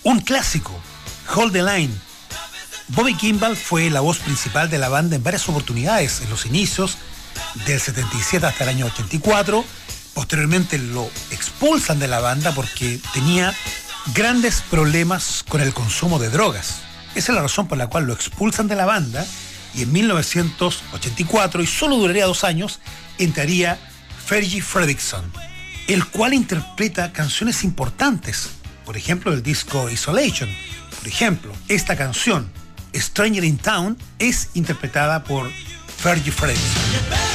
Un clásico, Hold the Line. Bobby Kimball fue la voz principal de la banda en varias oportunidades en los inicios del 77 hasta el año 84. Posteriormente lo expulsan de la banda porque tenía grandes problemas con el consumo de drogas. Esa es la razón por la cual lo expulsan de la banda, y en 1984, y solo duraría 2 años, entraría Fergie Fredriksson, el cual interpreta canciones importantes, por ejemplo el disco Isolation. Por ejemplo, esta canción, Stranger in Town, es interpretada por Fergie Fredriksson.